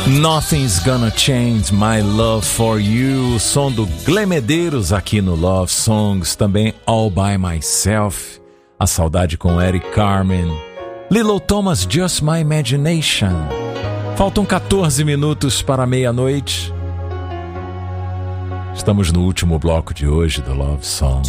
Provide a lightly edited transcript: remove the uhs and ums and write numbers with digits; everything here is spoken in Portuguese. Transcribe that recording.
Nothing's Gonna Change My Love For You, som do Glenn Medeiros aqui no Love Songs, também All By Myself, A Saudade com Eric Carmen, Lilo Thomas, Just My Imagination. Faltam 14 minutos para meia-noite. Estamos no último bloco de hoje do Love Songs.